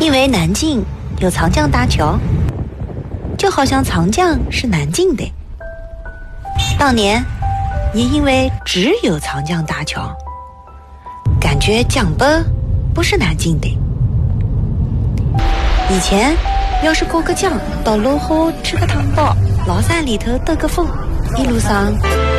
因为南京有长江大桥，就好像长江是南京的。当年也因为只有长江大桥，感觉江北不是南京的。以前要是过个江到泸湖吃个汤包，老山里头兜个风，一路上